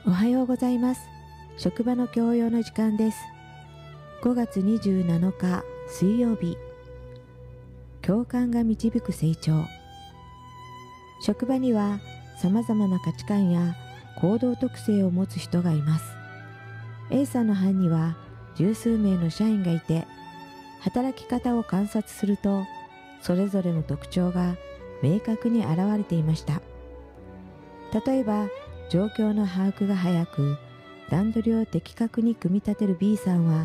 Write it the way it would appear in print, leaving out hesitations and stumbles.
おはようございます。職場の教養の時間です。5月27日水曜日。共感が導く成長。職場には様々な価値観や行動特性を持つ人がいます。A さんの班には十数名の社員がいて、働き方を観察すると、それぞれの特徴が明確に現れていました。例えば、状況の把握が早く、段取りを的確に組み立てる B さんは、